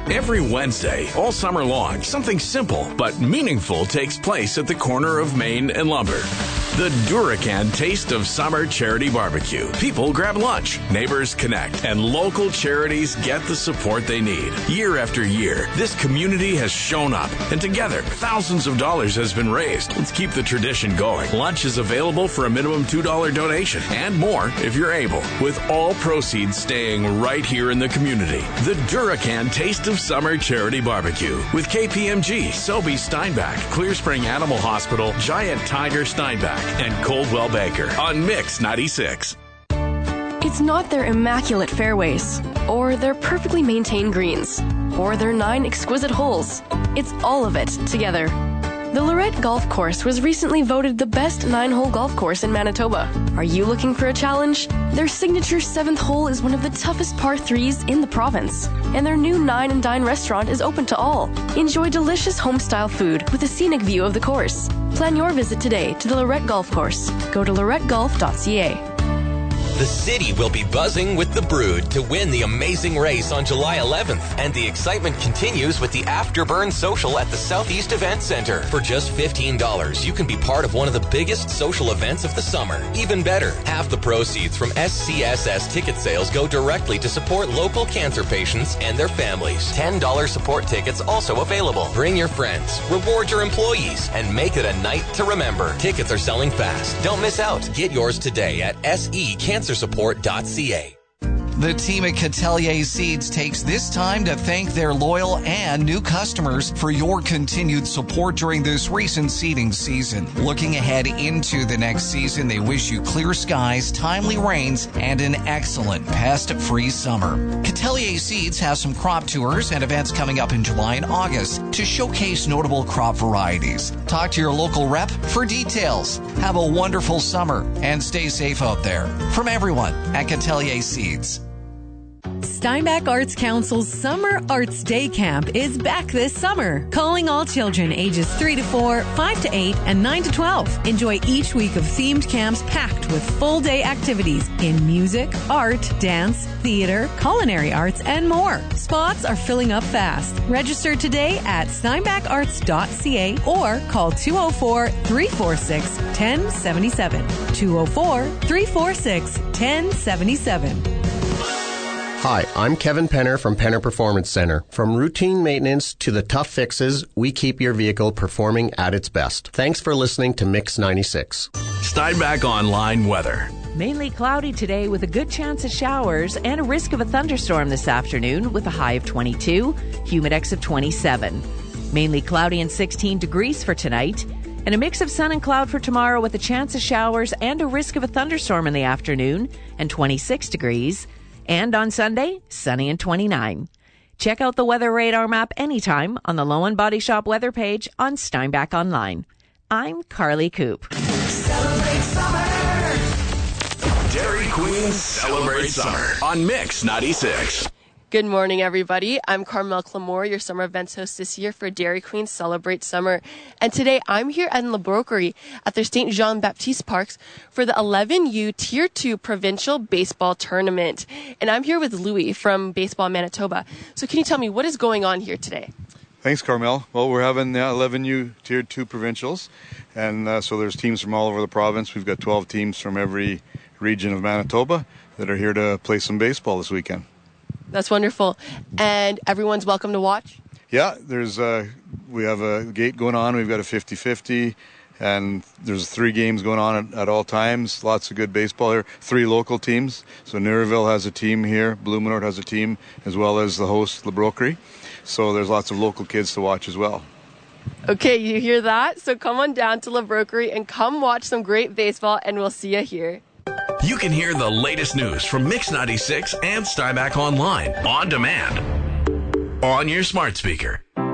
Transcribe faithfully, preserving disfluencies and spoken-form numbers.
Every Wednesday, all summer long, something simple but meaningful takes place at the corner of Main and Lumber. The Duracan Taste of Summer Charity Barbecue. People grab lunch, neighbors connect, and local charities get the support they need. Year after year, this community has shown up, and together, thousands of dollars has been raised. Let's keep the tradition going. Lunch is available for a minimum two dollars donation, and more if you're able, with all proceeds staying right here in the community. The Duracan Taste of Summer Charity Barbecue with K P M G, Sobey Steinbach, Clear Spring Animal Hospital, Giant Tiger Steinbach, and Coldwell Banker on Mix ninety-six. It's not their immaculate fairways, or their perfectly maintained greens, or their nine exquisite holes. It's all of it together. The Lorette Golf Course was recently voted the best nine-hole golf course in Manitoba. Are you looking for a challenge? Their signature seventh hole is one of the toughest par threes in the province. And their new Nine and Dine restaurant is open to all. Enjoy delicious home-style food with a scenic view of the course. Plan your visit today to the Lorette Golf Course. Go to lorette golf dot c a. The city will be buzzing with the Brood to win the amazing race on July eleventh. And the excitement continues with the Afterburn Social at the Southeast Event Center. For just fifteen dollars, you can be part of one of the biggest social events of the summer. Even better, half the proceeds from S C S S ticket sales go directly to support local cancer patients and their families. ten dollars support tickets also available. Bring your friends, reward your employees, and make it a night to remember. Tickets are selling fast. Don't miss out. Get yours today at S E cancer support dot c a. The team at Catelier Seeds takes this time to thank their loyal and new customers for your continued support during this recent seeding season. Looking ahead into the next season, they wish you clear skies, timely rains, and an excellent pest-free summer. Catelier Seeds has some crop tours and events coming up in July and August to showcase notable crop varieties. Talk to your local rep for details. Have a wonderful summer and stay safe out there. From everyone at Catelier Seeds. Steinbach Arts Council's Summer Arts Day Camp is back this summer. Calling all children ages three to four, five to eight, and nine to twelve. Enjoy each week of themed camps packed with full day activities in music, art, dance, theater, culinary arts, and more. Spots are filling up fast. Register today at steinbach arts dot c a or call two oh four, three four six, one oh seven seven. two oh four, three four six, one oh seven seven. Hi, I'm Kevin Penner from Penner Performance Center. From routine maintenance to the tough fixes, we keep your vehicle performing at its best. Thanks for listening to Mix ninety-six. Steinbach Online weather. Mainly cloudy today with a good chance of showers and a risk of a thunderstorm this afternoon with a high of twenty-two, humidex of twenty-seven. Mainly cloudy and sixteen degrees for tonight. And a mix of sun and cloud for tomorrow with a chance of showers and a risk of a thunderstorm in the afternoon and twenty-six degrees. And on Sunday, sunny and twenty-nine. Check out the weather radar map anytime on the Lowen Body Shop weather page on Steinbach Online. I'm Carly Coop. Celebrate summer! Dairy Queen Celebrate Summer on Mix ninety-six. Good morning, everybody. I'm Carmel Clamore, your summer events host this year for Dairy Queen Celebrate Summer. And today I'm here at La Broquerie at their Saint Jean-Baptiste Parks for the eleven U Tier two Provincial Baseball Tournament. And I'm here with Louis from Baseball Manitoba. So can you tell me what is going on here today? Thanks, Carmel. Well, we're having uh, eleven U Tier two Provincials. And uh, so there's teams from all over the province. We've got twelve teams from every region of Manitoba that are here to play some baseball this weekend. That's wonderful. And everyone's welcome to watch? Yeah, there's uh, we have a gate going on. We've got a fifty-fifty, and there's three games going on at, at all times. Lots of good baseball here. Three local teams. So Neuville has a team here. Blumenort has a team, as well as the host, La Broquerie. So there's lots of local kids to watch as well. Okay, you hear that? So come on down to La Broquerie and come watch some great baseball, and we'll see you here. You can hear the latest news from Mix ninety-six and Steinbach Online on demand on your smart speaker.